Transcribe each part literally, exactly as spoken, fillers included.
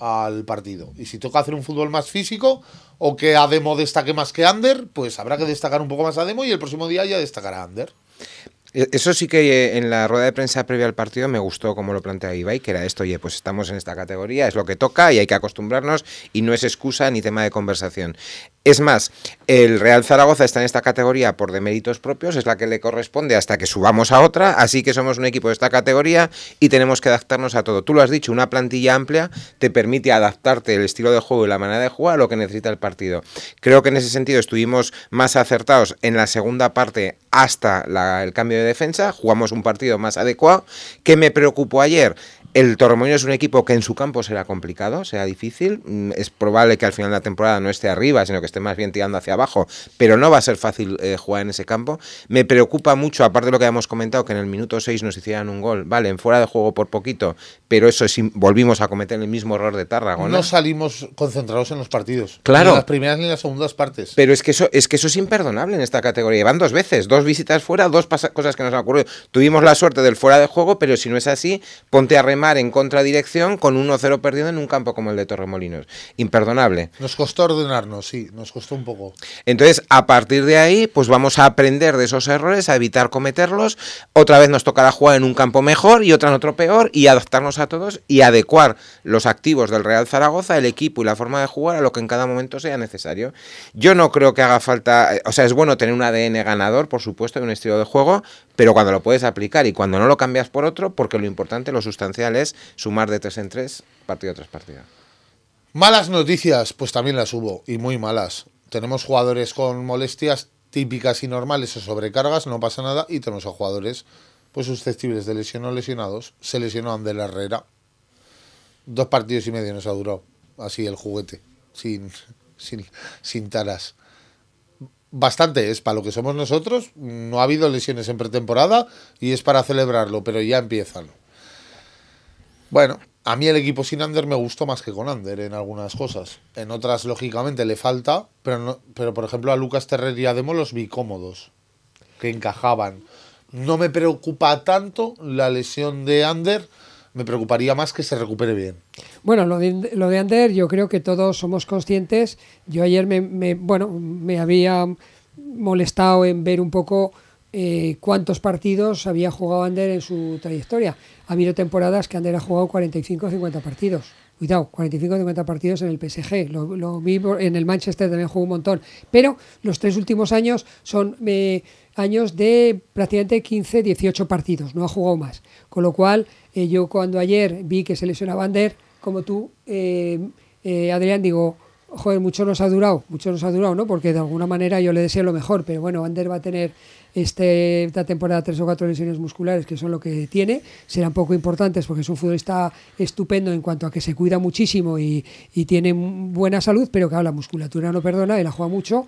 al partido. Y si toca hacer un fútbol más físico o que Ademo destaque más que Ander, pues habrá que destacar un poco más a Ademo y el próximo día ya destacará Ander. Eso sí que en la rueda de prensa previa al partido me gustó como lo plantea Ibai, que era esto, oye, pues estamos en esta categoría, es lo que toca y hay que acostumbrarnos y no es excusa ni tema de conversación. Es más, el Real Zaragoza está en esta categoría por deméritos propios, es la que le corresponde hasta que subamos a otra, así que somos un equipo de esta categoría y tenemos que adaptarnos a todo. Tú lo has dicho, una plantilla amplia te permite adaptarte el estilo de juego y la manera de jugar a lo que necesita el partido. Creo que en ese sentido estuvimos más acertados en la segunda parte hasta la, el cambio de defensa, jugamos un partido más adecuado. ¿Qué me preocupó ayer? El Torremolinos es un equipo que en su campo será complicado, será difícil, es probable que al final de la temporada no esté arriba, sino que esté más bien tirando hacia abajo, pero no va a ser fácil eh, jugar en ese campo. Me preocupa mucho, aparte de lo que habíamos comentado, que en el minuto seis nos hicieran un gol, vale, en fuera de juego por poquito, pero eso es, volvimos a cometer el mismo error de Tarragona. No salimos concentrados en los partidos, claro, ni en las primeras ni en las segundas partes. Pero es que eso es que eso es imperdonable en esta categoría. Van dos veces, dos visitas fuera, dos cosas que nos han ocurrido. Tuvimos la suerte del fuera de juego, pero si no es así, ponte a remar en contradirección con uno cero perdido en un campo como el de Torremolinos. Imperdonable. Nos costó ordenarnos, sí, nos costó un poco. Entonces, a partir de ahí, pues vamos a aprender de esos errores, a evitar cometerlos. Otra vez nos tocará jugar en un campo mejor y otra en otro peor y adaptarnos a todos y adecuar los activos del Real Zaragoza, el equipo y la forma de jugar a lo que en cada momento sea necesario. Yo no creo que haga falta, o sea, es bueno tener un A D N ganador, por supuesto, y un estilo de juego, pero cuando lo puedes aplicar y cuando no lo cambias por otro, porque lo importante, lo sustancial es sumar de tres en tres, partido tras partido. Malas noticias, pues también las hubo, y muy malas. Tenemos jugadores con molestias típicas y normales o sobrecargas, no pasa nada, y tenemos a jugadores pues susceptibles de lesión o lesionados. Se lesionó Ander Herrera. Dos partidos y medio nos ha durado, así el juguete, sin, sin, sin taras. Bastante es para lo que somos nosotros, no ha habido lesiones en pretemporada y es para celebrarlo, pero ya empiezan. Bueno, a mí el equipo sin Ander me gustó más que con Ander en algunas cosas. En otras, lógicamente, le falta, pero no, pero por ejemplo a Lucas Terrer y a Ademo los vi cómodos, que encajaban. No me preocupa tanto la lesión de Ander, me preocuparía más que se recupere bien. Bueno, lo de, lo de Ander, yo creo que todos somos conscientes. Yo ayer me, me bueno, me había molestado en ver un poco eh, cuántos partidos había jugado Ander en su trayectoria. Ha habido temporadas que Ander ha jugado cuarenta y cinco o cincuenta partidos. Cuidado, cuarenta y cinco o cincuenta partidos en el P S G. Lo, lo vi en el Manchester, también jugó un montón. Pero los tres últimos años son eh, años de prácticamente quince, dieciocho partidos. No ha jugado más. Con lo cual, eh, yo cuando ayer vi que se lesionaba Ander, como tú, eh, eh, Adrián, digo, joder, mucho nos ha durado, mucho nos ha durado, ¿no? Porque de alguna manera yo le deseo lo mejor, pero bueno, Ander va a tener este, esta temporada tres o cuatro lesiones musculares, que son lo que tiene, serán poco importantes porque es un futbolista estupendo en cuanto a que se cuida muchísimo y, y tiene buena salud, pero claro, la musculatura no perdona, él ha jugado mucho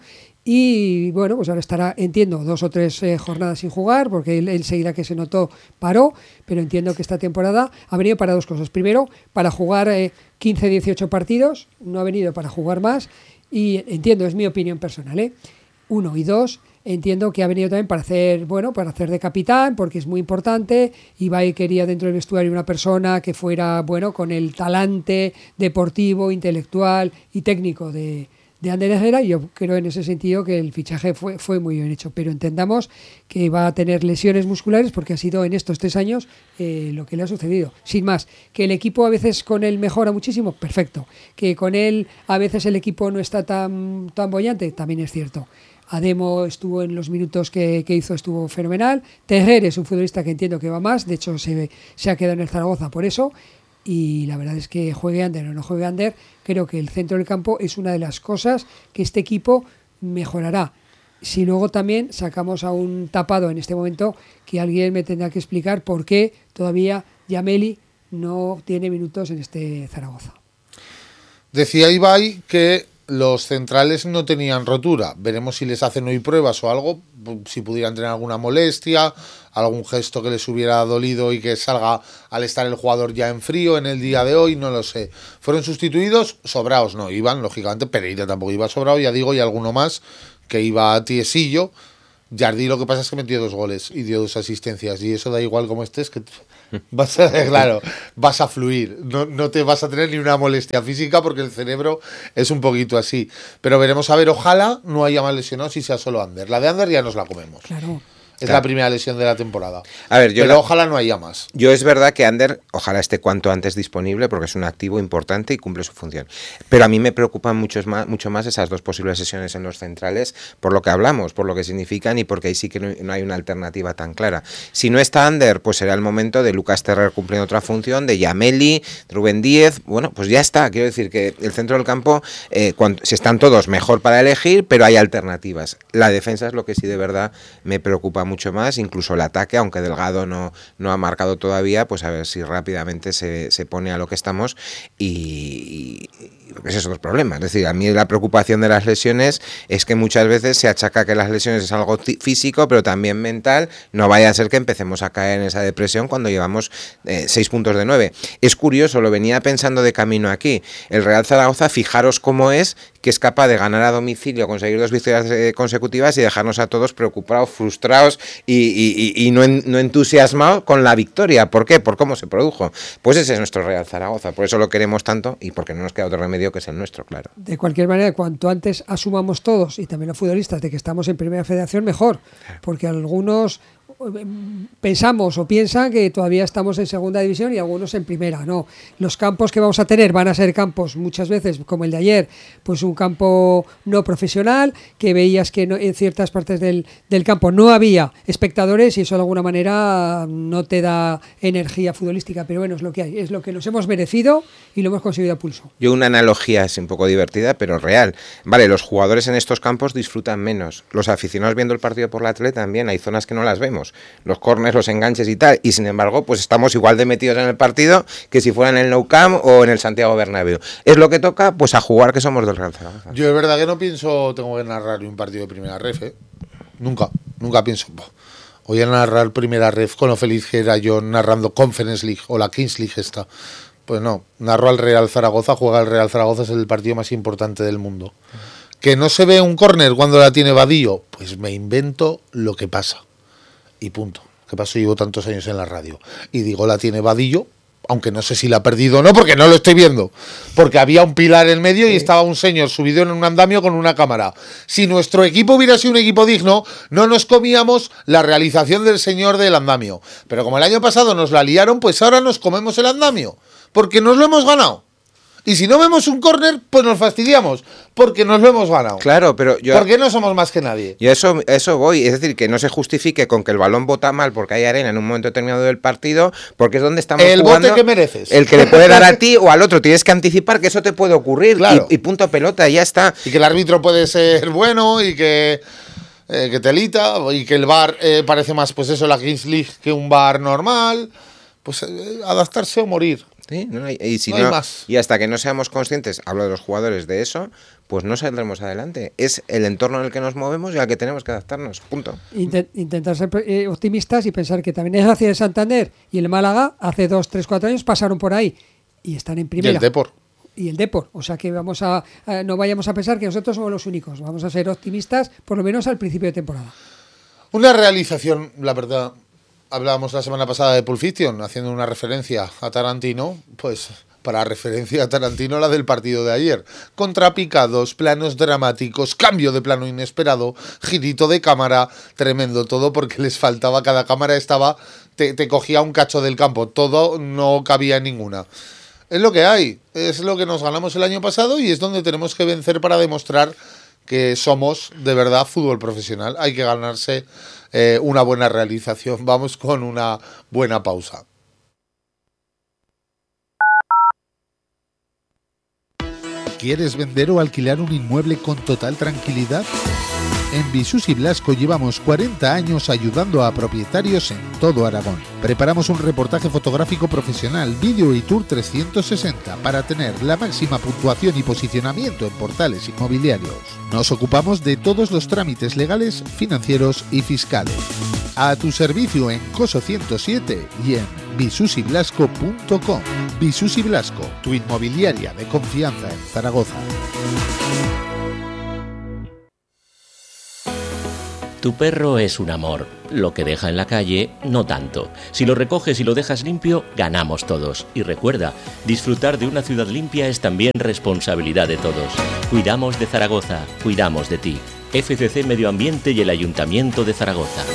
y bueno, pues ahora estará, entiendo, dos o tres eh, jornadas sin jugar, porque él, él seguirá que se notó, paró, pero entiendo que esta temporada ha venido para dos cosas. Primero, para jugar eh, quince, dieciocho partidos, no ha venido para jugar más, y entiendo, es mi opinión personal, ¿eh? Uno, y dos, entiendo que ha venido también para hacer, bueno, para hacer de capitán, porque es muy importante. Ibai quería dentro del vestuario una persona que fuera, bueno, con el talante deportivo, intelectual y técnico de de Ander Herrera, y yo creo en ese sentido que el fichaje fue, fue muy bien hecho, pero entendamos que va a tener lesiones musculares porque ha sido en estos tres años eh, lo que le ha sucedido. Sin más, que el equipo a veces con él mejora muchísimo, perfecto. Que con él a veces el equipo no está tan, tan bollante, también es cierto. Ademo estuvo en los minutos que, que hizo, estuvo fenomenal. Terrer es un futbolista que entiendo que va más, de hecho se, se ha quedado en el Zaragoza por eso. Y la verdad es que juegue Ander o no juegue Ander, creo que el centro del campo es una de las cosas que este equipo mejorará. Si luego también sacamos a un tapado en este momento, que alguien me tendrá que explicar por qué todavía Yameli no tiene minutos en este Zaragoza. Decía Ibai que los centrales no tenían rotura. Veremos si les hacen hoy pruebas o algo, si pudieran tener alguna molestia, algún gesto que les hubiera dolido y que salga al estar el jugador ya en frío en el día de hoy, no lo sé. Fueron sustituidos, sobrados no iban, lógicamente, Pereira tampoco iba sobrado, ya digo, y alguno más que iba a tiesillo. Jardí lo que pasa es que metió dos goles y dio dos asistencias, y eso da igual como estés, que vas a, claro, vas a fluir, no, no te vas a tener ni una molestia física porque el cerebro es un poquito así. Pero veremos a ver, ojalá no haya más lesionados y sea solo Ander. La de Ander ya nos la comemos. Claro. Es Claro. la primera lesión de la temporada. A ver, yo Pero la- ojalá no haya más. Yo es verdad que Ander, ojalá esté cuanto antes disponible porque es un activo importante y cumple su función. Pero a mí me preocupan mucho más, mucho más esas dos posibles sesiones en los centrales por lo que hablamos, por lo que significan y porque ahí sí que no, no hay una alternativa tan clara. Si no está Ander, pues será el momento de Lucas Terrer cumpliendo otra función, de Yameli, Rubén Díez. Bueno, pues ya está. Quiero decir que el centro del campo, eh, cuando, si están todos mejor para elegir, pero hay alternativas. La defensa es lo que sí de verdad me preocupa mucho más, incluso el ataque, aunque Delgado no, no ha marcado todavía, pues a ver si rápidamente se, se pone a lo que estamos y, y ese es otro problema. Es decir, a mí la preocupación de las lesiones es que muchas veces se achaca que las lesiones es algo físico, pero también mental. No vaya a ser que empecemos a caer en esa depresión cuando llevamos eh, seis puntos de nueve. Es curioso, lo venía pensando de camino aquí. El Real Zaragoza, fijaros cómo es, que es capaz de ganar a domicilio, conseguir dos victorias eh, consecutivas y dejarnos a todos preocupados, frustrados y, y, y, y no, en, no entusiasmados con la victoria. ¿Por qué? Por cómo se produjo. Pues ese es nuestro Real Zaragoza, por eso lo queremos tanto y porque no nos queda otro remedio que es el nuestro, claro. De cualquier manera, cuanto antes asumamos todos, y también los futbolistas, de que estamos en Primera Federación, mejor, porque algunos pensamos o piensan que todavía estamos en segunda división y algunos en primera. No, los campos que vamos a tener van a ser campos muchas veces como el de ayer, pues un campo no profesional, que veías que no, en ciertas partes del, del campo no había espectadores y eso de alguna manera no te da energía futbolística, pero bueno, es lo que hay, es lo que nos hemos merecido y lo hemos conseguido a pulso. Yo una analogía es un poco divertida, pero real. Vale, los jugadores en estos campos disfrutan menos. Los aficionados viendo el partido por la tele también, hay zonas que no las vemos. Los córners, los enganches y tal, y sin embargo pues estamos igual de metidos en el partido que si fuera en el Nou Camp o en el Santiago Bernabéu. Es lo que toca, pues a jugar, que somos del Real Zaragoza. Yo es verdad que no pienso tengo que narrar un partido de primera ref, ¿eh? Nunca, nunca pienso voy a narrar primera ref con lo feliz que era yo narrando Conference League o la Kings League esta. Pues no, narro al Real Zaragoza, juega el Real Zaragoza, es el partido más importante del mundo. Que no se ve un córner cuando la tiene Vadillo, pues me invento lo que pasa. Y punto. ¿Qué pasó? Llevo tantos años en la radio. Y digo, la tiene Vadillo, aunque no sé si la ha perdido o no, porque no lo estoy viendo. Porque había un pilar en medio y estaba un señor subido en un andamio con una cámara. Si nuestro equipo hubiera sido un equipo digno, no nos comíamos la realización del señor del andamio. Pero como el año pasado nos la liaron, pues ahora nos comemos el andamio. Porque nos lo hemos ganado. Y si no vemos un córner, pues nos fastidiamos, porque nos lo hemos ganado. Claro, pero yo... Porque no somos más que nadie. Y eso, eso voy, es decir, que no se justifique con que el balón bota mal porque hay arena en un momento determinado del partido, porque es donde estamos el jugando. bote que mereces. El que le puede dar a ti o al otro. Tienes que anticipar que eso te puede ocurrir. Claro. Y, y punto pelota, ya está. Y que el árbitro puede ser bueno y que... Eh, que telita, y que el V A R eh, parece más, pues eso, la Kings League que un V A R normal. Pues eh, adaptarse o morir. Sí, no hay, y, si no no, hay más. Y hasta que no seamos conscientes, hablo de los jugadores, de eso, pues no saldremos adelante. Es el entorno en el que nos movemos y al que tenemos que adaptarnos. Punto. Intent, intentar ser eh, optimistas y pensar que también es hacia el Santander y el Málaga hace dos, tres, cuatro años pasaron por ahí y están en primera. Y el Depor. Y el Depor. O sea que vamos a, a no vayamos a pensar que nosotros somos los únicos. Vamos a ser optimistas, por lo menos al principio de temporada. Una realización, la verdad. Hablábamos la semana pasada de Pulp Fiction, haciendo una referencia a Tarantino, pues para referencia a Tarantino la del partido de ayer. Contrapicados, planos dramáticos, cambio de plano inesperado, girito de cámara, tremendo todo porque les faltaba, cada cámara estaba, te, te cogía un cacho del campo, todo no cabía en ninguna. Es lo que hay, es lo que nos ganamos el año pasado y es donde tenemos que vencer para demostrar que somos de verdad fútbol profesional. Hay que ganarse eh, una buena realización. Vamos con una buena pausa. ¿Quieres vender o alquilar un inmueble con total tranquilidad? En Visus y Blasco llevamos cuarenta años ayudando a propietarios en todo Aragón. Preparamos un reportaje fotográfico profesional, vídeo y tour trescientos sesenta para tener la máxima puntuación y posicionamiento en portales inmobiliarios. Nos ocupamos de todos los trámites legales, financieros y fiscales. A tu servicio en Coso ciento siete y en visus y blasco punto com. Visus y Blasco, tu inmobiliaria de confianza en Zaragoza. Tu perro es un amor, lo que deja en la calle, no tanto. Si lo recoges y lo dejas limpio, ganamos todos. Y recuerda, disfrutar de una ciudad limpia es también responsabilidad de todos. Cuidamos de Zaragoza, cuidamos de ti. F C C Medio Ambiente y el Ayuntamiento de Zaragoza.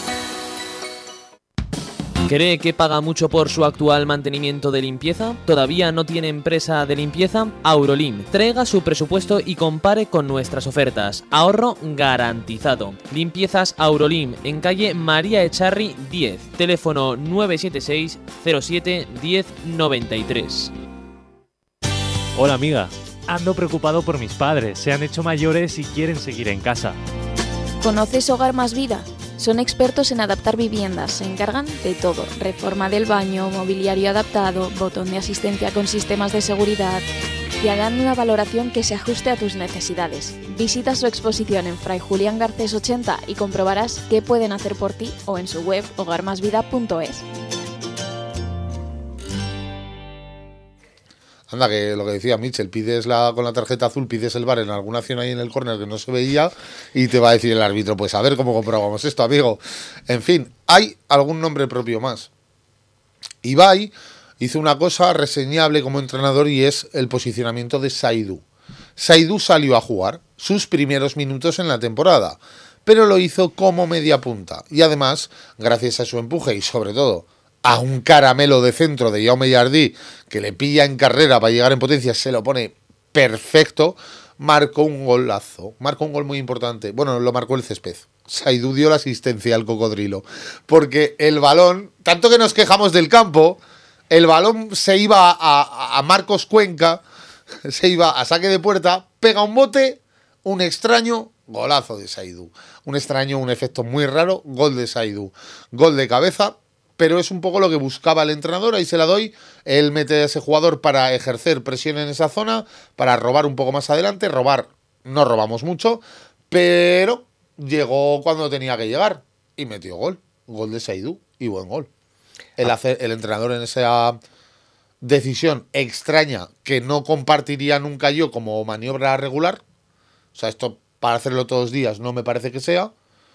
¿Cree que paga mucho por su actual mantenimiento de limpieza? ¿Todavía no tiene empresa de limpieza? Aurolim. Traiga su presupuesto y compare con nuestras ofertas. Ahorro garantizado. Limpiezas Aurolim, en calle María Echarri diez. Teléfono nueve siete seis cero siete diez noventa y tres. Hola amiga, ando preocupado por mis padres. Se han hecho mayores y quieren seguir en casa. ¿Conoces Hogar Más Vida? Son expertos en adaptar viviendas, se encargan de todo, reforma del baño, mobiliario adaptado, botón de asistencia con sistemas de seguridad. Te harán una valoración que se ajuste a tus necesidades. Visita su exposición en Fray Julián Garcés ochenta y comprobarás qué pueden hacer por ti o en su web hogar más vida punto es. Anda, que lo que decía Mitchell, pides la con la tarjeta azul, pides el bar en alguna acción ahí en el córner que no se veía y te va a decir el árbitro, pues a ver cómo comprobamos esto, amigo. En fin, hay algún nombre propio más. Ibai hizo una cosa reseñable como entrenador y es el posicionamiento de Saidou. Saidou salió a jugar sus primeros minutos en la temporada, pero lo hizo como media punta y además, gracias a su empuje y sobre todo a un caramelo de centro de Jaume Jardí que le pilla en carrera para llegar en potencia, se lo pone perfecto, marcó un golazo, marcó un gol muy importante. Bueno, lo marcó el césped. Saidou dio la asistencia al cocodrilo, porque el balón, tanto que nos quejamos del campo, el balón se iba a, a Marcos Cuenca, se iba a saque de puerta, pega un bote, un extraño, golazo de Saidou. Un extraño, un efecto muy raro, gol de Saidou. Gol de cabeza, pero es un poco lo que buscaba el entrenador, ahí se la doy. Él mete a ese jugador para ejercer presión en esa zona, para robar un poco más adelante. Robar, no robamos mucho, pero llegó cuando tenía que llegar y metió gol. Gol de Saidou y buen gol. El, hacer, el entrenador en esa decisión extraña que no compartiría nunca yo como maniobra regular. O sea, esto para hacerlo todos los días no me parece que sea.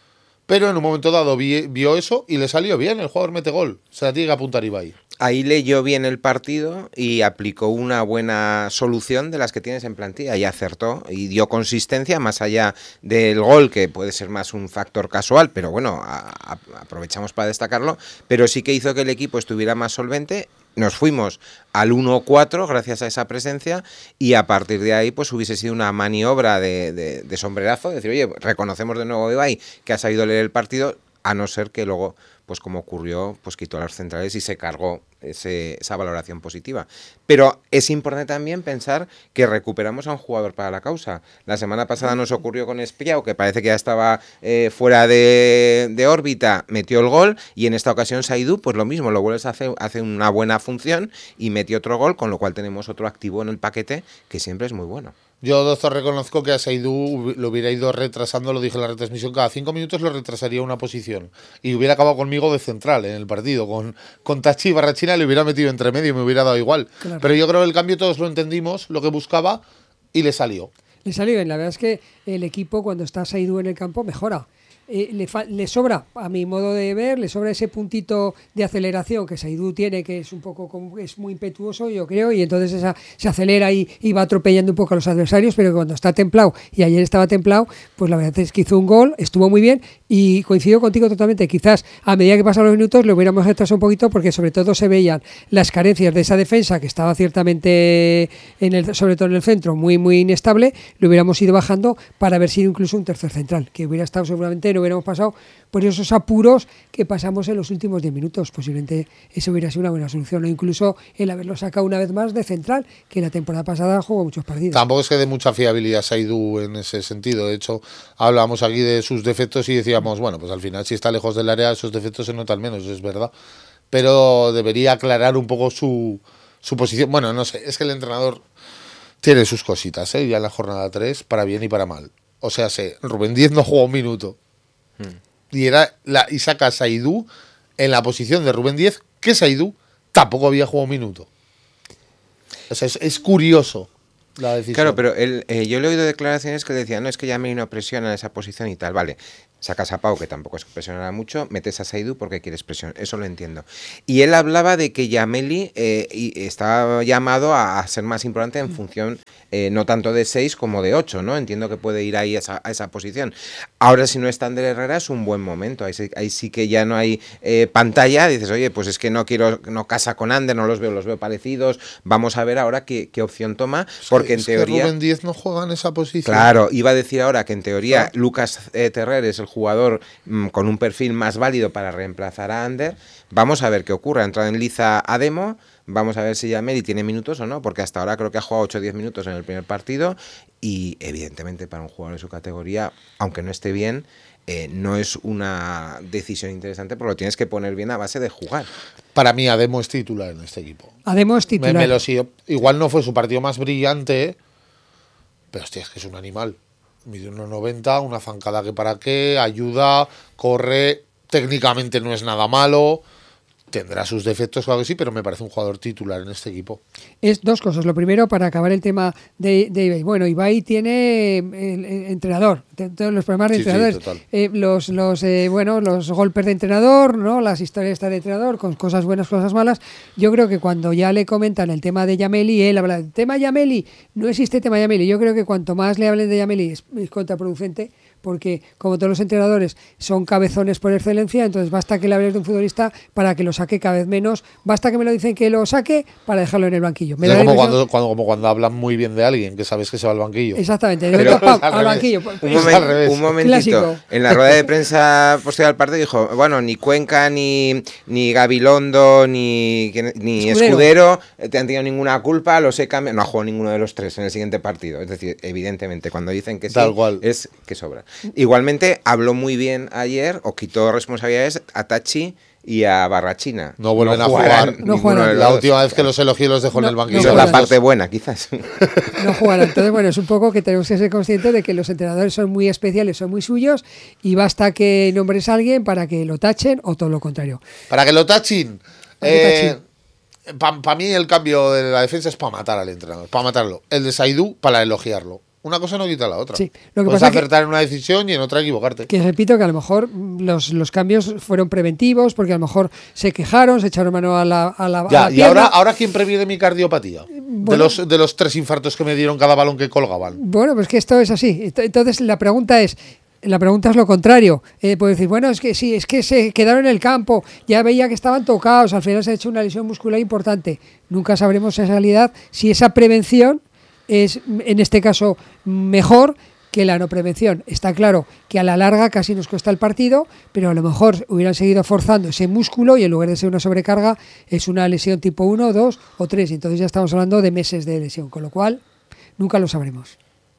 Pero en un momento dado vi, vio eso y le salió bien. El jugador mete gol. Se la tiene que apuntar Ibai. Ahí leyó bien el partido y aplicó una buena solución de las que tienes en plantilla y acertó y dio consistencia más allá del gol, que puede ser más un factor casual, pero bueno, a, a, aprovechamos para destacarlo, pero sí que hizo que el equipo estuviera más solvente. Nos fuimos al uno cuatro gracias a esa presencia y a partir de ahí pues hubiese sido una maniobra de, de, de sombrerazo, decir, oye, reconocemos de nuevo a Ibai que ha sabido leer el partido, a no ser que luego, pues como ocurrió, pues quitó a los centrales y se cargó ese, esa valoración positiva. Pero es importante también pensar que recuperamos a un jugador para la causa. La semana pasada nos ocurrió con Espiau, que parece que ya estaba eh, fuera de, de órbita, metió el gol, y en esta ocasión Saidou, pues lo mismo, lo vuelves a hacer, hace una buena función y metió otro gol, con lo cual tenemos otro activo en el paquete que siempre es muy bueno. Yo, doctor, reconozco que a Saidou lo hubiera ido retrasando, lo dije en la retransmisión, cada cinco minutos lo retrasaría una posición. Y hubiera acabado conmigo de central en el partido. Con, con Tachi y Barrachina le hubiera metido entre medio y me hubiera dado igual. Claro. Pero yo creo que el cambio todos lo entendimos, lo que buscaba, y le salió. Le salió bien. La verdad es que el equipo, cuando está Saidou en el campo, mejora. Eh, le, fa- le sobra, a mi modo de ver, le sobra ese puntito de aceleración que Saidou tiene, que es un poco como, es muy impetuoso, yo creo, y entonces esa, se acelera y, y va atropellando un poco a los adversarios, pero cuando está templado, y ayer estaba templado, pues la verdad es que hizo un gol, estuvo muy bien, y coincido contigo totalmente. Quizás a medida que pasaron los minutos lo hubiéramos retrasado un poquito, porque sobre todo se veían las carencias de esa defensa, que estaba ciertamente, en el, sobre todo en el centro, muy muy inestable. Lo hubiéramos ido bajando para ver si incluso un tercer central, que hubiera estado seguramente, no hubiéramos pasado por esos apuros que pasamos en los últimos diez minutos. Posiblemente eso hubiera sido una buena solución, o incluso el haberlo sacado una vez más de central, que la temporada pasada jugó muchos partidos. Tampoco es que dé mucha fiabilidad Saidou en ese sentido. De hecho, hablábamos aquí de sus defectos y decíamos, bueno, pues al final si está lejos del área esos defectos se notan menos, es verdad. Pero debería aclarar un poco su, su posición. Bueno, no sé, es que el entrenador tiene sus cositas, ¿eh? Ya en la jornada tres, para bien y para mal. O sea, sé, Rubén Díez no jugó un minuto. Y era la, y saca a Saidou en la posición de Rubén Díez, que Saidou tampoco había jugado un minuto. O sea, es, es curioso la decisión. Claro, pero él, eh, yo le he oído declaraciones que decían, no, es que ya me vino presión en esa posición y tal, vale. Sacas a Pau, que tampoco es presionar mucho, metes a Saidu porque quieres presión, eso lo entiendo. Y él hablaba de que Yameli eh, y estaba llamado a, a ser más importante en función, eh, no tanto de seis como de ocho, ¿no? Entiendo que puede ir ahí a esa, a esa posición. Ahora, si no está Ander Herrera, es un buen momento. Ahí sí, ahí sí que ya no hay eh, pantalla, dices, oye, pues es que no quiero, no casa con Ander, no los veo, los veo parecidos, vamos a ver ahora qué, qué opción toma, porque es en teoría... que Rubén Díez no juega en esa posición. Claro, iba a decir ahora que en teoría Claro. Lucas eh, Terrer es el jugador mmm, con un perfil más válido para reemplazar a Ander. Vamos a ver qué ocurre. Ha entrado en liza a Demo, vamos a ver si Yameli tiene minutos o no, porque hasta ahora creo que ha jugado ocho o diez minutos en el primer partido y evidentemente para un jugador de su categoría, aunque no esté bien, eh, no es una decisión interesante porque lo tienes que poner bien a base de jugar. Para mí Ademo es titular en este equipo. Ademo es titular. Me, me lo sigo. Igual no fue su partido más brillante, pero hostia, es que es un animal. Mide uno noventa, una zancada que para qué, ayuda, corre, técnicamente no es nada malo, tendrá sus defectos, claro que sí, pero me parece un jugador titular en este equipo. Es dos cosas. Lo primero, para acabar el tema de, de Ibai. Bueno, Ibai tiene el, el entrenador, todos los problemas de Sí, sí, entrenadores, total. eh, los los eh, bueno, los golpes de entrenador, ¿no? Las historias estas de entrenador con cosas buenas, cosas malas. Yo creo que cuando ya le comentan el tema de Yameli, él habla del tema Yameli, no existe tema Yameli. Yo creo que cuanto más le hablen de Yameli es, es contraproducente, porque como todos los entrenadores son cabezones por excelencia, entonces basta que le hables de un futbolista para que lo saque cada vez menos, basta que me lo dicen que lo saque para dejarlo en el banquillo. Me Es da la como, impresión- cuando, cuando, como cuando hablan muy bien de alguien, que sabes que se va al banquillo. Exactamente, de Pero momento, pam, es al al revés. banquillo. Un, Es momen- al revés. un momentito, Clásico. en la rueda de prensa posterior al partido dijo, bueno, ni Cuenca, ni, ni Gabilondo, ni, ni Escudero. Escudero eh, te han tenido ninguna culpa, los he cambiado, no ha jugado ninguno de los tres en el siguiente partido. Es decir, evidentemente, cuando dicen que sí, Tal cual. es que sobra. Igualmente, habló muy bien ayer, o quitó responsabilidades a Tachi y a Barrachina. No vuelven a jugarán jugar. No ninguno jugarán. de los La dos. última vez que los elogié los dejó No, en el no banquillo. Esa es la jugarán. parte buena, quizás. No jugarán. Entonces, bueno, es un poco que tenemos que ser conscientes de que los entrenadores son muy especiales, son muy suyos, y basta que nombres a alguien para que lo tachen o todo lo contrario. Para que lo tachen. Para que Eh, para mí el cambio de la defensa es para matar al entrenador, para matarlo. El de Saidu para elogiarlo. Una cosa no quita la otra. Sí, lo que Puedes pasa que- acertar en una decisión y en otra equivocarte. Que repito que a lo mejor mm, los, los cambios fueron preventivos, porque a lo mejor se quejaron, se echaron mano a la, a la, a Ya, la y pierna. ahora, ahora ¿quién previene mi cardiopatía? De, Bueno. los, de los tres infartos que me dieron cada balón que colgaban. Bueno, pues que esto es así. Ent- Entonces la pregunta es, la pregunta es lo contrario. Eh, puedes decir, bueno, es que sí, es que se quedaron en el campo, ya veía que estaban tocados, al final se ha hecho una lesión muscular importante. Nunca sabremos en realidad si esa prevención es, en este caso, mejor que la no prevención. Está claro que a la larga casi nos cuesta el partido, pero a lo mejor hubieran seguido forzando ese músculo y en lugar de ser una sobrecarga es una lesión tipo uno, dos o tres. Entonces ya estamos hablando de meses de lesión, con lo cual nunca lo sabremos.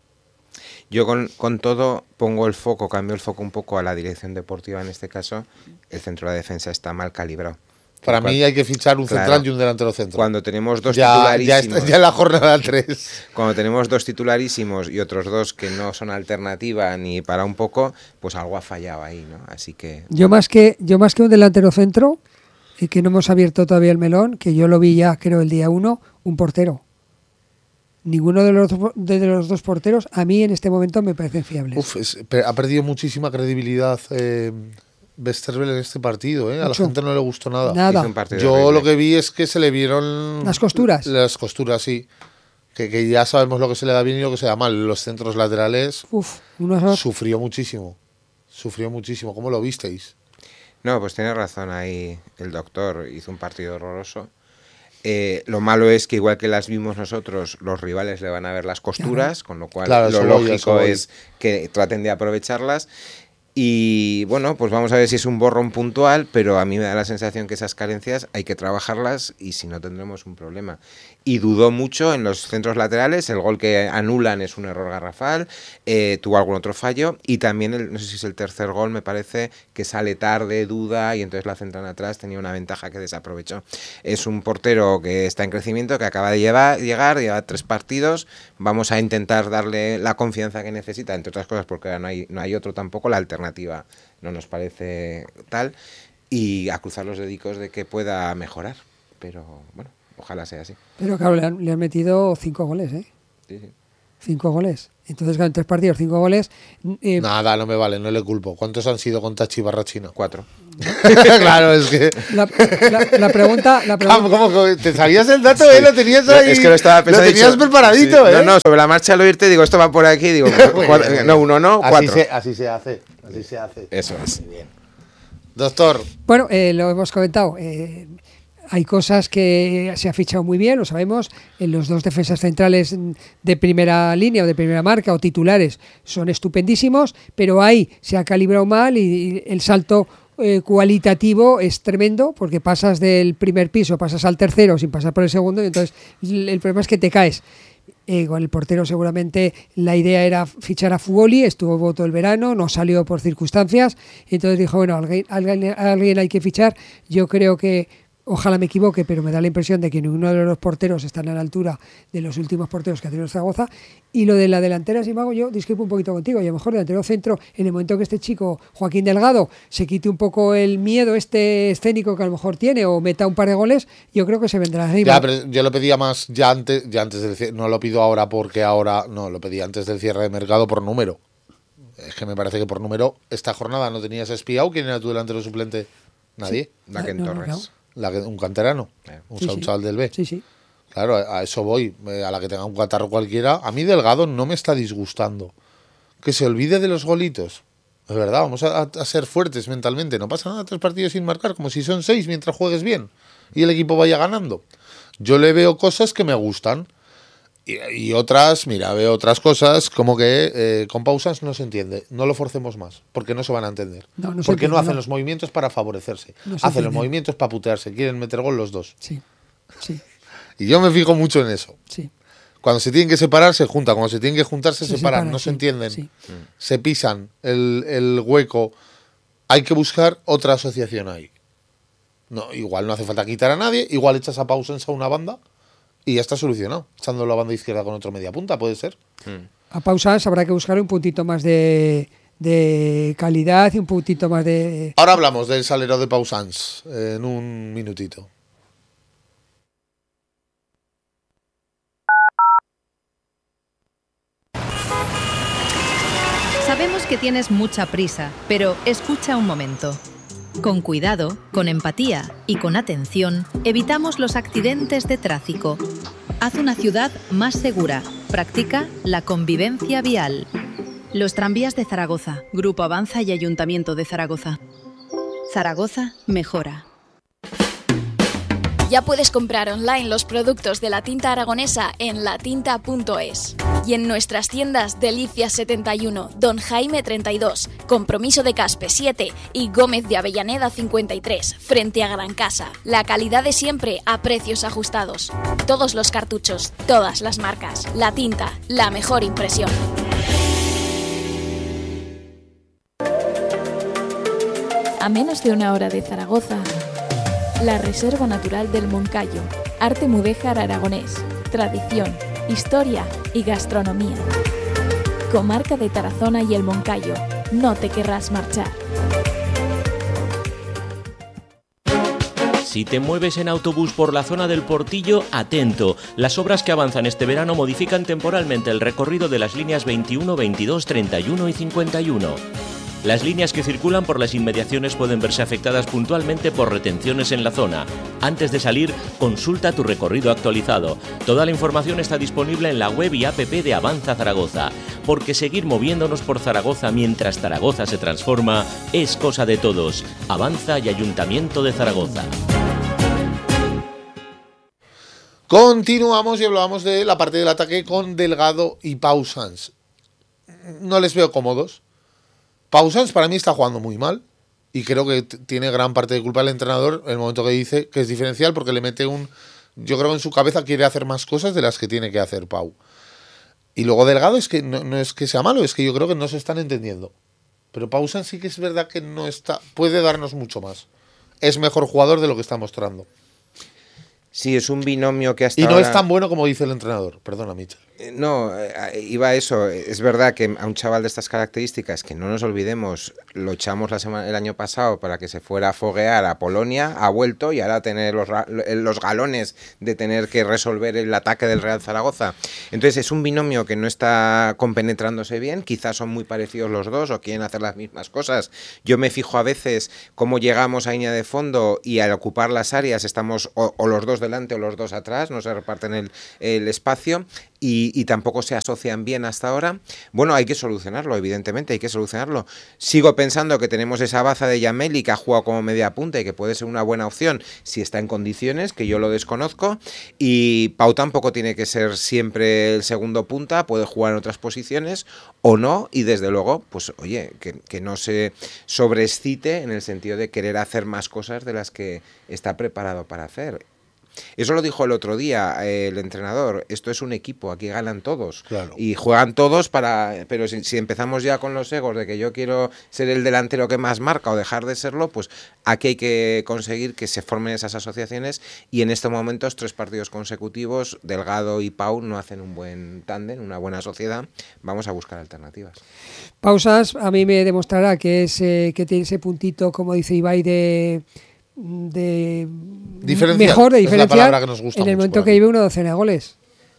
Yo con, con todo pongo el foco, cambio el foco un poco a la dirección deportiva en este caso. El centro de la defensa está mal calibrado. Para Cuan- mí hay que fichar un Claro. central y un delantero centro. Cuando tenemos dos ya, ya, titularísimos, está, ya en la jornada tres. cuando tenemos dos titularísimos y otros dos que no son alternativa ni para un poco, pues algo ha fallado ahí, ¿no? Así que Yo más que yo más que un delantero centro, y que no hemos abierto todavía el melón, que yo lo vi ya creo el día uno, un portero. Ninguno de los, de los dos porteros a mí en este momento me parecen fiables. Uf, es- pe- ha perdido muchísima credibilidad eh, Westerveld en este partido. ¿eh? A la Mucho. gente no le gustó nada. Nada. hizo un partido Yo horrible. lo que vi es que se le vieron... Las costuras. Las costuras, sí. Que, que ya sabemos lo que se le da bien y lo que se da mal. Los centros laterales Uf, unos sufrió muchísimo. Sufrió muchísimo. ¿Cómo lo visteis? No, pues tiene razón ahí el doctor, hizo un partido horroroso. Eh, lo malo es que igual que las vimos nosotros, los rivales le van a ver las costuras, con lo cual Claro, lo eso voy, eso lógico voy. es que traten de aprovecharlas. Y bueno, pues vamos a ver si es un borrón puntual, pero a mí me da la sensación que esas carencias hay que trabajarlas y si no tendremos un problema. Y dudó mucho en los centros laterales, el gol que anulan es un error garrafal, eh, tuvo algún otro fallo y también, el, no sé si es el tercer gol, me parece que sale tarde, duda y entonces la centran atrás, tenía una ventaja que desaprovechó. Es un portero que está en crecimiento, que acaba de llevar, llegar, lleva tres partidos, vamos a intentar darle la confianza que necesita, entre otras cosas porque ahora no hay, no hay otro tampoco, la alternativa no nos parece tal y a cruzar los dedicos de que pueda mejorar, pero bueno, ojalá sea así. Pero claro, le han, le han metido cinco goles, ¿eh? Sí, sí. Cinco goles. Entonces, claro, en tres partidos, cinco goles. Eh, Nada, no me vale, no le culpo. ¿Cuántos han sido con Tachi Barrachina? Cuatro. Claro, es que... La, la, la pregunta... La pregunta... ¿Cómo, cómo, cómo? ¿Te sabías el dato, sí. eh? Lo tenías ahí... Es que lo estaba pensando. Lo tenías dicho, preparadito, sí. ¿eh? No, no, sobre la marcha al oírte digo, esto va por aquí, digo, cuatro, no, uno no, así cuatro. Se, así se hace, así se hace. Eso es. Muy bien. Doctor. Bueno, eh, lo hemos comentado. Eh, hay cosas que se ha fichado muy bien, lo sabemos. En los dos defensas centrales de primera línea o de primera marca o titulares son estupendísimos, pero ahí se ha calibrado mal y, y el salto eh, cualitativo es tremendo porque pasas del primer piso, pasas al tercero sin pasar por el segundo y entonces el, el problema es que te caes. Eh, con el portero seguramente la idea era fichar a Fugoli, estuvo todo el verano, no salió por circunstancias, y entonces dijo, bueno, alguien, alguien, alguien hay que fichar. Yo creo que, ojalá me equivoque, pero me da la impresión de que ninguno de los porteros están a la altura de los últimos porteros que ha tenido Zaragoza. Y lo de la delantera, sin embargo, yo discrepo un poquito contigo, y a lo mejor delantero centro, en el momento que este chico, Joaquín Delgado, se quite un poco el miedo este escénico que a lo mejor tiene, o meta un par de goles, yo creo que se vendrá arriba. Ya, pero yo lo pedía más ya antes, ya antes del cierre, no lo pido ahora porque ahora, no, lo pedí antes del cierre de mercado por número. Es que me parece que por número, esta jornada no tenías espiado. ¿Quién era tu delantero suplente? Nadie. Sí. Laken No, no, Torres. no. La que, un canterano, eh. un, Sí, un sí. chaval del B. Sí, sí. Claro, a eso voy. A la que tenga un catarro cualquiera. A mí Delgado no me está disgustando. Que se olvide de los golitos. Es verdad, vamos a, a ser fuertes mentalmente. No pasa nada, tres partidos sin marcar, como si son seis mientras juegues bien y el equipo vaya ganando. Yo le veo cosas que me gustan. Y, y otras, mira, veo otras cosas como que eh, con pausas no se entiende. No lo forcemos más, porque no se van a entender. No, no se porque entiende, no hacen no. los movimientos para favorecerse. No se hacen los entiende. movimientos para putearse. Quieren meter gol los dos. Sí, sí, Y yo me fijo mucho en eso. sí. Cuando se tienen que separar, se juntan. Cuando se tienen que juntar, se, Se separan. separan, No sí, se entienden. sí. Se pisan el, el hueco. Hay que buscar otra asociación ahí. No, igual no hace falta quitar a nadie. Igual echas a Pausens a una banda y ya está solucionado. Echando la banda izquierda con otro media punta, puede ser. A pausas habrá que buscar un puntito más de, de calidad y un puntito más de... Ahora hablamos del salero de Pausans eh, en un minutito. Sabemos que tienes mucha prisa, pero escucha un momento. Con cuidado, con empatía y con atención, evitamos los accidentes de tráfico. Haz una ciudad más segura. Practica la convivencia vial. Los tranvías de Zaragoza, Grupo Avanza y Ayuntamiento de Zaragoza. Zaragoza mejora. Ya puedes comprar online los productos de la tinta aragonesa en latinta punto es. Y en nuestras tiendas Delicias setenta y uno, Don Jaime treinta y dos, Compromiso de Caspe siete y Gómez de Avellaneda cincuenta y tres, frente a Gran Casa. La calidad de siempre a precios ajustados. Todos los cartuchos, todas las marcas. La tinta, la mejor impresión. A menos de una hora de Zaragoza, la Reserva Natural del Moncayo, arte mudéjar aragonés, tradición, historia y gastronomía. Comarca de Tarazona y el Moncayo, no te querrás marchar. Si te mueves en autobús por la zona del Portillo, atento. Las obras que avanzan este verano modifican temporalmente el recorrido de las líneas veintiuno, veintidós, treinta y uno y cincuenta y uno. Las líneas que circulan por las inmediaciones pueden verse afectadas puntualmente por retenciones en la zona. Antes de salir, consulta tu recorrido actualizado. Toda la información está disponible en la web y app de Avanza Zaragoza, porque seguir moviéndonos por Zaragoza mientras Zaragoza se transforma es cosa de todos. Avanza y Ayuntamiento de Zaragoza. Continuamos y hablábamos de la parte del ataque con Delgado y Pausans. No les veo cómodos. Pausans para mí está jugando muy mal y creo que t- tiene gran parte de culpa el entrenador en el momento que dice que es diferencial porque le mete un... Yo creo que en su cabeza quiere hacer más cosas de las que tiene que hacer Pau. Y luego Delgado es que no, no es que sea malo, es que yo creo que no se están entendiendo. Pero Pausans sí que es verdad que no está... Puede darnos mucho más. Es mejor jugador de lo que está mostrando. Sí, es un binomio que hasta Y no ahora... es tan bueno como dice el entrenador. Perdona, Michel. No, iba a eso. Es verdad que a un chaval de estas características, que no nos olvidemos, lo echamos la semana, el año pasado para que se fuera a foguear a Polonia, ha vuelto y ahora a tener los, los galones de tener que resolver el ataque del Real Zaragoza. Entonces es un binomio que no está compenetrándose bien, quizás son muy parecidos los dos o quieren hacer las mismas cosas. Yo me fijo a veces cómo llegamos a línea de fondo y al ocupar las áreas estamos o, o los dos delante o los dos atrás, no se reparten el, el espacio. Y, y tampoco se asocian bien hasta ahora. Bueno, hay que solucionarlo, evidentemente, hay que solucionarlo. Sigo pensando que tenemos esa baza de Yameli que ha jugado como media punta y que puede ser una buena opción si está en condiciones, que yo lo desconozco. Y Pau tampoco tiene que ser siempre el segundo punta, puede jugar en otras posiciones o no. Y desde luego, pues oye, que, que no se sobreexcite en el sentido de querer hacer más cosas de las que está preparado para hacer. Eso lo dijo el otro día eh, el entrenador, esto es un equipo, aquí ganan todos, claro. Y juegan todos para, pero si, si empezamos ya con los egos de que yo quiero ser el delantero que más marca o dejar de serlo, pues aquí hay que conseguir que se formen esas asociaciones y en estos momentos tres partidos consecutivos, Delgado y Pau no hacen un buen tándem, una buena sociedad, vamos a buscar alternativas. Pausas a mí me demostrará que, es, eh, que tiene ese puntito, como dice Ibai, de... de mejor de diferenciar en el momento que lleve una docena de goles.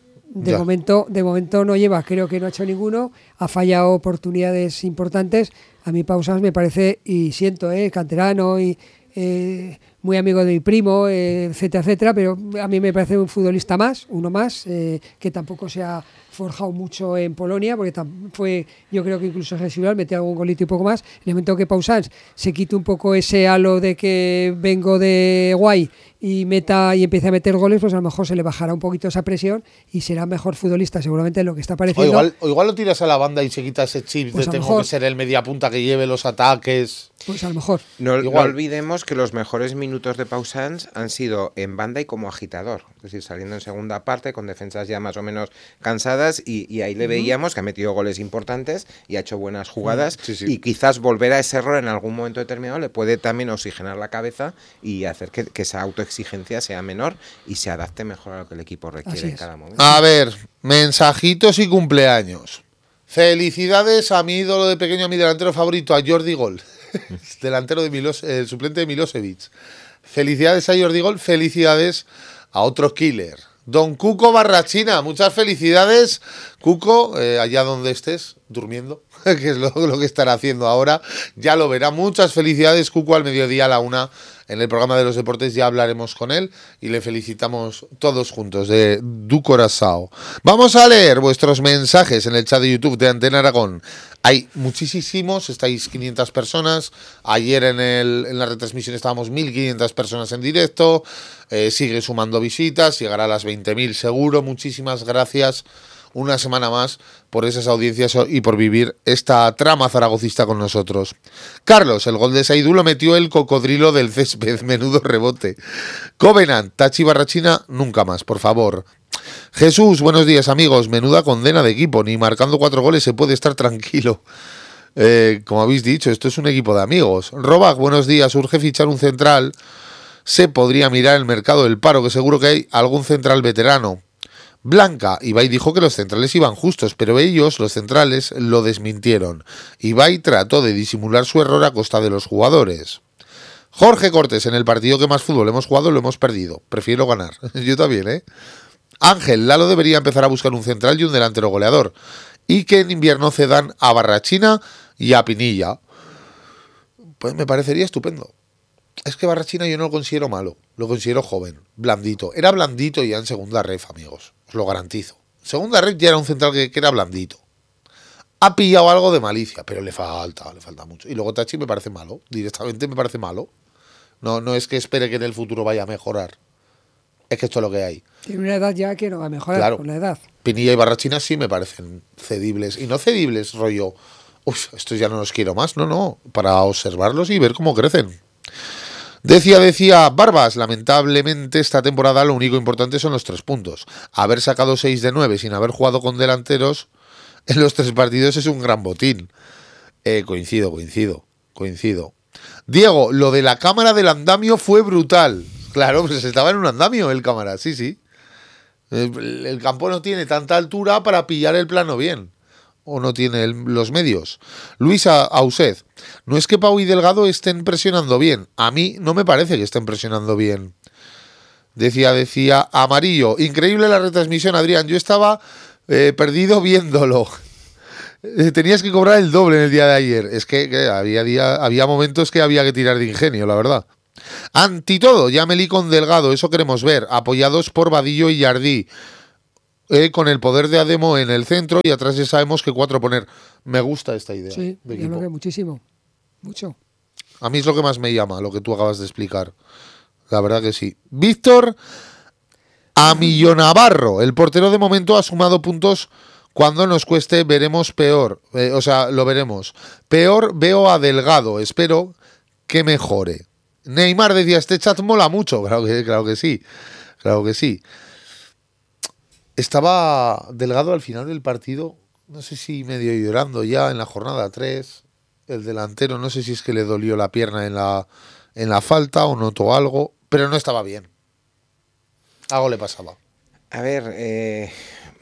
De momento, de momento no lleva, creo que no ha hecho ninguno, ha fallado oportunidades importantes. A mí Pausas me parece, y siento, eh, canterano y eh, muy amigo de mi primo, eh, etcétera, etcétera, pero a mí me parece un futbolista más, uno más, eh, que tampoco se ha forjado mucho en Polonia, porque fue, yo creo que incluso residual, metió algún golito y poco más. En el momento que Pausans se quite un poco ese halo de que vengo de guay y meta y empiece a meter goles, pues a lo mejor se le bajará un poquito esa presión y será mejor futbolista seguramente en lo que está pareciendo. O igual, o igual lo tiras a la banda y se quita ese chip pues de tengo mejor, que ser el mediapunta que lleve los ataques. Pues a lo mejor. No, no olvidemos que los mejores minutos de Pausans han sido en banda y como agitador, es decir, saliendo en segunda parte con defensas ya más o menos cansadas y, y ahí le veíamos que ha metido goles importantes y ha hecho buenas jugadas sí, sí. Y quizás volver a ese error en algún momento determinado le puede también oxigenar la cabeza y hacer que, que esa autoexigencia sea menor y se adapte mejor a lo que el equipo requiere en cada momento. A ver, mensajitos y cumpleaños. Felicidades a mi ídolo de pequeño, a mi delantero favorito, a Jordi Gol, delantero de Milos, el suplente de Milosevic. Felicidades a Jordi Gol, felicidades a otro killer, Don Cuco Barrachina. Muchas felicidades, Cuco, eh, allá donde estés, durmiendo, que es lo, lo que estará haciendo ahora. Ya lo verá. Muchas felicidades, Cuco, al mediodía a la una. En el programa de los deportes ya hablaremos con él y le felicitamos todos juntos de du corazao. Vamos a leer vuestros mensajes en el chat de YouTube de Antena Aragón. Hay muchísimos, estáis quinientas personas. Ayer en, el, en la retransmisión estábamos mil quinientas personas en directo. Eh, sigue sumando visitas, llegará a las veinte mil seguro. Muchísimas gracias una semana más por esas audiencias y por vivir esta trama zaragocista con nosotros. Carlos, el gol de Saidú lo metió el cocodrilo del césped, menudo rebote. Covenant, Tachi Barrachina, nunca más, por favor. Jesús, buenos días amigos, menuda condena de equipo, ni marcando cuatro goles se puede estar tranquilo. Eh, como habéis dicho, esto es un equipo de amigos. Robac, buenos días, urge fichar un central. Se podría mirar el mercado del paro, que seguro que hay algún central veterano. Blanca, Ibai dijo que los centrales iban justos, pero ellos, los centrales, lo desmintieron. Ibai trató de disimular su error a costa de los jugadores. Jorge Cortés, en el partido que más fútbol hemos jugado lo hemos perdido. Prefiero ganar. Yo también, ¿eh? Ángel, Lalo debería empezar a buscar un central y un delantero goleador. Y que en invierno cedan a Barrachina y a Pinilla. Pues me parecería estupendo. Es que Barrachina yo no lo considero malo, lo considero joven, blandito. Era blandito ya en segunda ref, amigos, os lo garantizo. Segunda ref ya era un central que, que era blandito. Ha pillado algo de malicia, pero le falta, le falta mucho. Y luego Tachi me parece malo, directamente me parece malo. No, no es que espere que en el futuro vaya a mejorar. Es que esto es lo que hay. Tiene una edad ya que no va a mejorar, claro, con la edad. Pinilla y Barrachina sí me parecen cedibles. Y no cedibles, rollo, uff, estos ya no los quiero más. No, no, para observarlos y ver cómo crecen. Decía, decía Barbas, lamentablemente esta temporada lo único importante son los tres puntos. Haber sacado seis de nueve sin haber jugado con delanteros en los tres partidos es un gran botín. Eh, coincido, coincido, coincido. Diego, lo de la cámara del andamio fue brutal. Claro, pues estaba en un andamio el cámara, sí, sí. El, el campo no tiene tanta altura para pillar el plano bien. O no tiene el, los medios. Luisa Auset, no es que Pau y Delgado estén presionando bien. A mí no me parece que estén presionando bien. Decía, decía Amarillo, increíble la retransmisión, Adrián. Yo estaba eh, perdido viéndolo. Eh, tenías que cobrar el doble en el día de ayer. Es que, que había, día, había momentos que había que tirar de ingenio, la verdad. Ante todo, ya Meli con Delgado, eso queremos ver. Apoyados por Vadillo y Jardí. Eh, con el poder de Ademo en el centro y atrás ya sabemos que cuatro poner. Me gusta esta idea. Sí, de yo creo que muchísimo. Mucho. A mí es lo que más me llama, lo que tú acabas de explicar. La verdad que sí. Víctor Amillo Navarro, el portero de momento ha sumado puntos. Cuando nos cueste veremos peor. Eh, o sea, lo veremos. Peor veo a Delgado. Espero que mejore. Neymar decía, este chat mola mucho. Claro que, claro que sí. Claro que sí. Estaba Delgado al final del partido, no sé si medio llorando ya en la jornada tres, el delantero, no sé si es que le dolió la pierna en la, en la falta o notó algo, pero no estaba bien. Algo le pasaba. A ver, eh,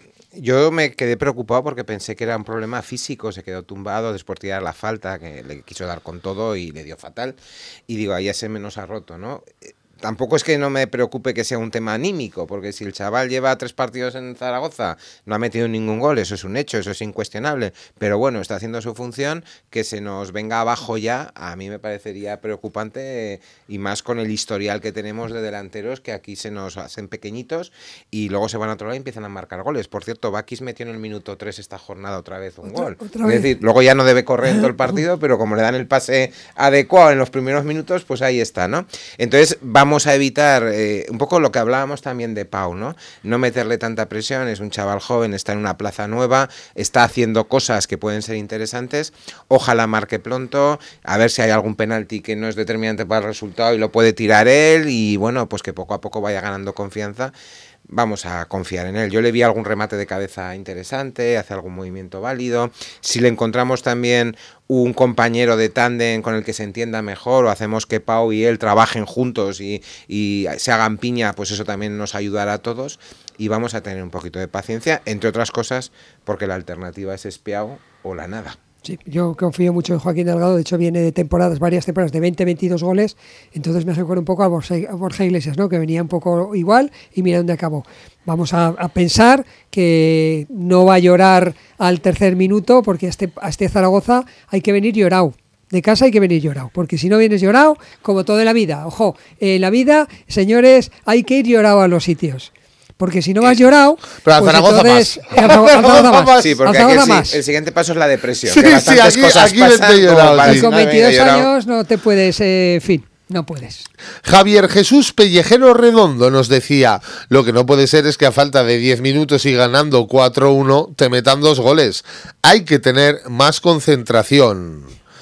yo me quedé preocupado porque pensé que era un problema físico, se quedó tumbado después de tirar la falta, que le quiso dar con todo y le dio fatal, y digo, ahí ese menos ha roto, ¿no? Tampoco es que no me preocupe que sea un tema anímico, porque si el chaval lleva tres partidos en Zaragoza, no ha metido ningún gol, eso es un hecho, eso es incuestionable, pero bueno, está haciendo su función, que se nos venga abajo ya, a mí me parecería preocupante, y más con el historial que tenemos de delanteros, que aquí se nos hacen pequeñitos, y luego se van a otro lado y empiezan a marcar goles. Por cierto, Bakis metió en el minuto tres esta jornada otra vez un otra, gol. Otra es vez. decir, luego ya no debe correr en todo el partido, pero como le dan el pase adecuado en los primeros minutos, pues ahí está, ¿no? Entonces, vamos Vamos a evitar eh, un poco lo que hablábamos también de Pau, ¿no? No meterle tanta presión, es un chaval joven, está en una plaza nueva, está haciendo cosas que pueden ser interesantes, ojalá marque pronto, a ver si hay algún penalti que no es determinante para el resultado y lo puede tirar él y bueno, pues que poco a poco vaya ganando confianza. Vamos a confiar en él. Yo le vi algún remate de cabeza interesante, hace algún movimiento válido. Si le encontramos también un compañero de tándem con el que se entienda mejor o hacemos que Pau y él trabajen juntos y, y se hagan piña, pues eso también nos ayudará a todos y vamos a tener un poquito de paciencia, entre otras cosas porque la alternativa es Espiao o la nada. Sí, yo confío mucho en Joaquín Delgado, de hecho viene de temporadas, varias temporadas de veinte veintidós goles, entonces me recuerda un poco a Borja, a Borja Iglesias, ¿no? Que venía un poco igual y mira dónde acabó. Vamos a, a pensar que no va a llorar al tercer minuto porque a este, a este Zaragoza hay que venir llorado. De casa hay que venir llorado, porque si no vienes llorado, como todo en la vida, ojo, en la vida, señores, hay que ir llorado a los sitios. Porque si no vas llorado, pero a pues Zaragoza entonces, más. A Zaragoza más. Sí, porque Zaragoza aquí el, más. el siguiente paso es la depresión. Sí, que bastantes sí, aquí, cosas aquí pasan vente llorado, como para sí. si Con no venga veintidós llorado. años no te puedes, eh, en fin, no puedes. Javier Jesús Pellejero Redondo nos decía, lo que no puede ser es que a falta de diez minutos y ganando cuatro uno te metan dos goles. Hay que tener más concentración.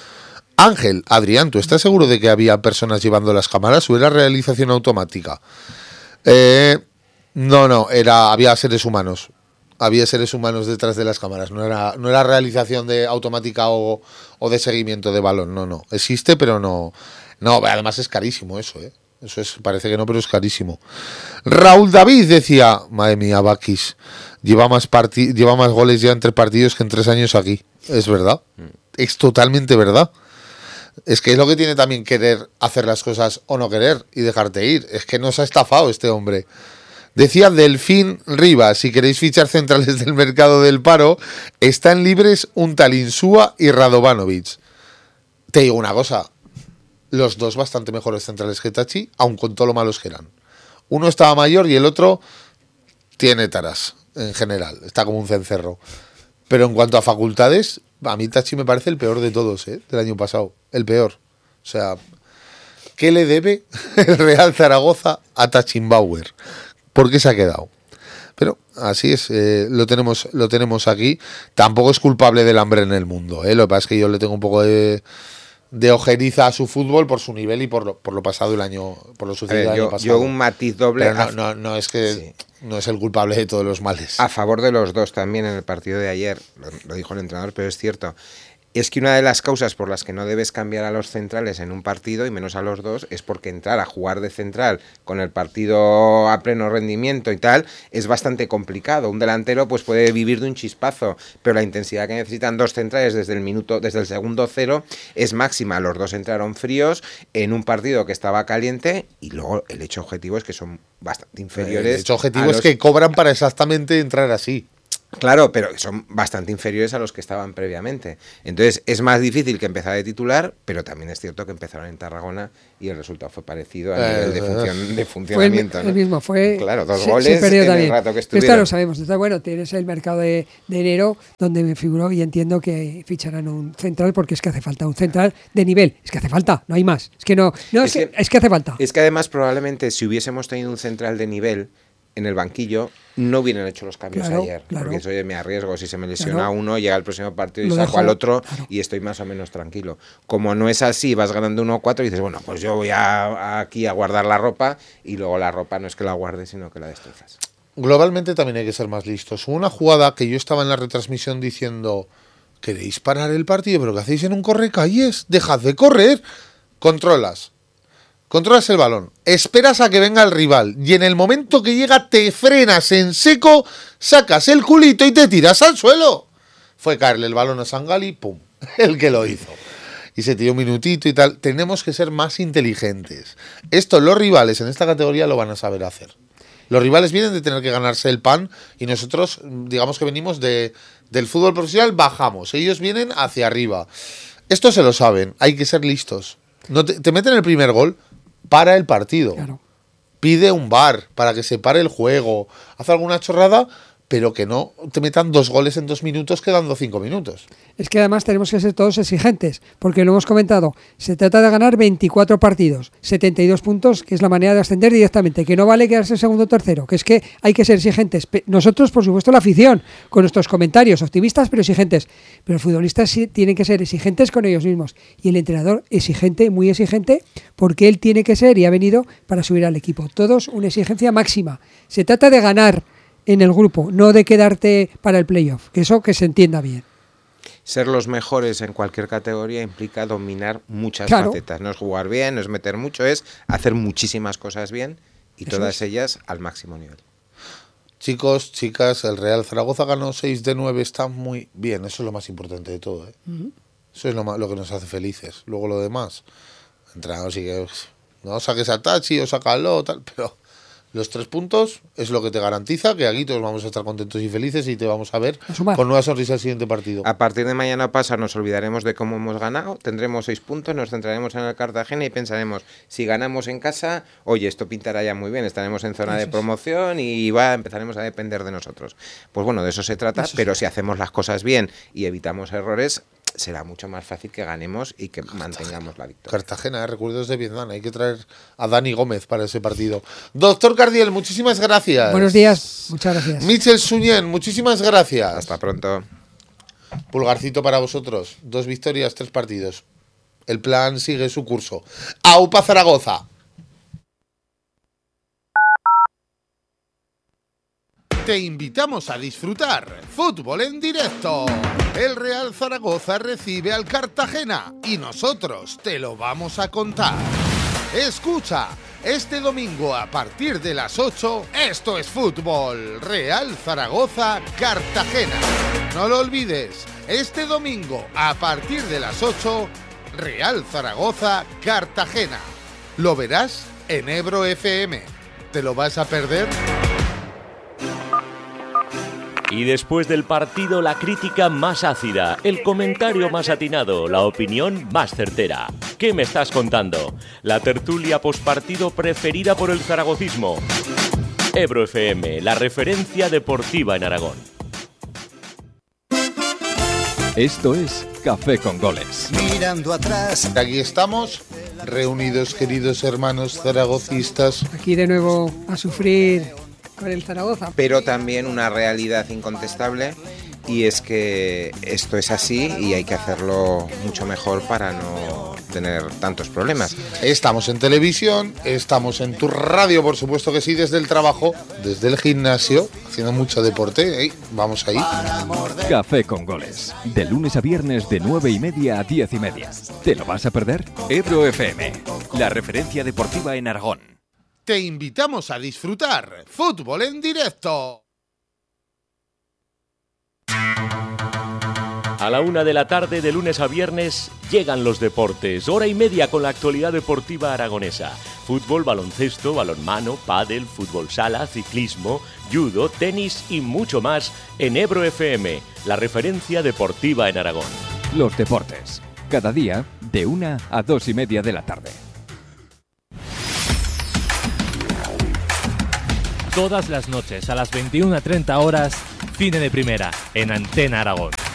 Ángel, Adrián, ¿tú estás seguro de que había personas llevando las cámaras o era realización automática? Eh... No, no, era, había seres humanos. Había seres humanos detrás de las cámaras. No era, no era realización de automática o, o de seguimiento de balón. No, no. Existe, pero no. No, además es carísimo eso, ¿eh? Eso es, parece que no, pero es carísimo. Raúl David decía, madre mía, Bakis, lleva más parti- lleva más goles ya entre partidos que en tres años aquí. Es verdad. Es totalmente verdad. Es que es lo que tiene también querer hacer las cosas o no querer y dejarte ir. Es que nos ha estafado este hombre. Decía Delfín Rivas, si queréis fichar centrales del mercado del paro, están libres un tal Insúa y Radovanovic. Te digo una cosa, los dos bastante mejores centrales que Tachi, aun con todo lo malos que eran. Uno estaba mayor y el otro tiene taras, en general, está como un cencerro. Pero en cuanto a facultades, a mí Tachi me parece el peor de todos, ¿eh? Del año pasado, el peor. O sea, ¿qué le debe el Real Zaragoza a Tachimbauer? ¿Por qué se ha quedado? Pero así es, eh, lo tenemos lo tenemos aquí. Tampoco es culpable del hambre en el mundo, ¿eh? Lo que pasa es que yo le tengo un poco de, de ojeriza a su fútbol por su nivel y por lo, por lo pasado el año, por lo sucedido el yo, año pasado. Yo un matiz doble. Pero no, a, no, no es que sí. No es el culpable de todos los males. A favor de los dos también en el partido de ayer, lo, lo dijo el entrenador, pero es cierto. es que una de las causas por las que no debes cambiar a los centrales en un partido, y menos a los dos, es porque entrar a jugar de central con el partido a pleno rendimiento y tal, es bastante complicado. Un delantero pues puede vivir de un chispazo, pero la intensidad que necesitan dos centrales desde el minuto, desde el segundo cero es máxima. Los dos entraron fríos en un partido que estaba caliente, y luego el hecho objetivo es que son bastante inferiores. El hecho objetivo a es los... que cobran para exactamente entrar así. Claro, pero son bastante inferiores a los que estaban previamente. Entonces es más difícil que empezar de titular, pero también es cierto que empezaron en Tarragona y el resultado fue parecido a nivel de, funcion- de funcionamiento. Fue el, ¿no? el mismo, fue... Claro, dos se, goles se en también. el rato que estuvieron. Esto lo sabemos. Entonces, bueno, tienes el mercado de, de enero donde me figuró y entiendo que ficharán un central porque es que hace falta un central de nivel. Es que hace falta, no hay más. Es que no, no es, es, que, es que hace falta. Es que además probablemente si hubiésemos tenido un central de nivel en el banquillo, no hubieran hecho los cambios claro, ayer. Claro. Porque oye, me arriesgo, si se me lesiona claro. uno, llega el próximo partido y Lo saco dejo, al otro claro. y estoy más o menos tranquilo. Como no es así, vas ganando uno a cuatro y dices, bueno, pues yo voy a, a aquí a guardar la ropa, y luego la ropa no es que la guardes, sino que la destrozas. Globalmente también hay que ser más listos. Hubo una jugada que yo estaba en la retransmisión diciendo, ¿queréis parar el partido? ¿Pero qué hacéis en un correcalles? ¡Dejad de correr! Controlas. Controlas el balón, esperas a que venga el rival y en el momento que llega te frenas en seco, sacas el culito y te tiras al suelo. Fue caerle el balón a Sangali, pum, el que lo hizo. Y se tiró un minutito y tal. Tenemos que ser más inteligentes. Esto los rivales en esta categoría lo van a saber hacer. Los rivales vienen de tener que ganarse el pan y nosotros, digamos que venimos de, del fútbol profesional, bajamos. Ellos vienen hacia arriba. Esto se lo saben, hay que ser listos. No te, te meten el primer gol, para el partido. Claro. Pide un V A R para que se pare el juego. Haz alguna chorrada, pero que no te metan dos goles en dos minutos quedando cinco minutos. Es que además tenemos que ser todos exigentes, porque lo hemos comentado, se trata de ganar veinticuatro partidos, setenta y dos puntos, que es la manera de ascender directamente, que no vale quedarse segundo o tercero, que es que hay que ser exigentes. Nosotros, por supuesto, la afición, con nuestros comentarios, optimistas pero exigentes, pero los futbolistas sí tienen que ser exigentes con ellos mismos, y el entrenador exigente, muy exigente, porque él tiene que ser y ha venido para subir al equipo. Todos una exigencia máxima. Se trata de ganar en el grupo, no de quedarte para el playoff, que eso que se entienda bien. Ser los mejores en cualquier categoría implica dominar muchas claro. facetas. No es jugar bien, no es meter mucho, es hacer muchísimas cosas bien y Eso todas es. ellas al máximo nivel. Chicos, chicas, el Real Zaragoza ganó seis de nueve, está muy bien. Eso es lo más importante de todo, ¿eh? Uh-huh. Eso es lo, más, lo que nos hace felices. Luego lo demás, entrenador sigue, no saques a Tachi o sácalo, tal, pero los tres puntos es lo que te garantiza que aquí todos vamos a estar contentos y felices y te vamos a ver con nueva sonrisa al siguiente partido. A partir de mañana pasa nos olvidaremos de cómo hemos ganado, tendremos seis puntos, nos centraremos en el Cartagena y pensaremos, si ganamos en casa, oye, esto pintará ya muy bien, estaremos en zona de promoción y va, empezaremos a depender de nosotros. Pues bueno, de eso se trata, eso pero sí. Si hacemos las cosas bien y evitamos errores, será mucho más fácil que ganemos y que Cartagena. Mantengamos la victoria. Cartagena, eh, recuerdos de Vietnam. Hay que traer a Dani Gómez para ese partido. Doctor Cardiel, muchísimas gracias. Buenos días, muchas gracias. Michel Suñén, muchísimas gracias. Hasta pronto. Pulgarcito para vosotros. Dos victorias, tres partidos. El plan sigue su curso. ¡Aupa Zaragoza! Te invitamos a disfrutar fútbol en directo. El Real Zaragoza recibe al Cartagena y nosotros te lo vamos a contar. Escucha, este domingo a partir de las ocho, esto es fútbol. Real Zaragoza, Cartagena. No lo olvides, este domingo a partir de las ocho, Real Zaragoza, Cartagena. Lo verás en Ebro F M. ¿Te lo vas a perder? Y después del partido, la crítica más ácida, el comentario más atinado, la opinión más certera. ¿Qué me estás contando? La tertulia postpartido preferida por el zaragocismo. Ebro F M, la referencia deportiva en Aragón. Esto es Café con Goles. Mirando atrás. Aquí estamos, reunidos, queridos hermanos zaragocistas. Aquí de nuevo a sufrir con el Zaragoza. Pero también una realidad incontestable, y es que esto es así y hay que hacerlo mucho mejor para no tener tantos problemas. Estamos en televisión, estamos en tu radio, por supuesto que sí, desde el trabajo, desde el gimnasio, haciendo mucho deporte. Ey, vamos ahí. Café con Goles. De lunes a viernes de nueve y media a diez y media. ¿Te lo vas a perder? Ebro F M, la referencia deportiva en Aragón. Te invitamos a disfrutar fútbol en directo. A la una de la tarde, de lunes a viernes, llegan los deportes. Hora y media con la actualidad deportiva aragonesa. Fútbol, baloncesto, balonmano, pádel, fútbol sala, ciclismo, judo, tenis y mucho más en Ebro F M, la referencia deportiva en Aragón. Los deportes. Cada día, de una a dos y media de la tarde. Todas las noches a las veintiuna treinta horas, Cine de Primera, en Antena Aragón.